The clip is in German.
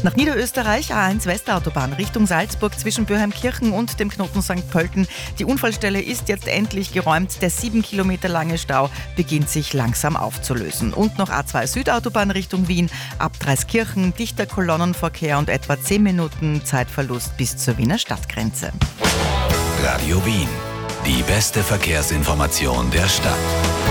Nach Niederösterreich A1 Westautobahn Richtung Salzburg zwischen Böheimkirchen und dem Knoten St. Pölten. Die Unfallstelle ist jetzt endlich geräumt. Der 7 Kilometer lange Stau beginnt sich langsam aufzulösen. Und noch A2 Südautobahn Richtung Wien. Ab Dreiskirchen dichter Kolonnenverkehr und etwa 10 Minuten Zeitverlust bis zur Wiener Stadtgrenze. Radio Wien. Die beste Verkehrsinformation der Stadt.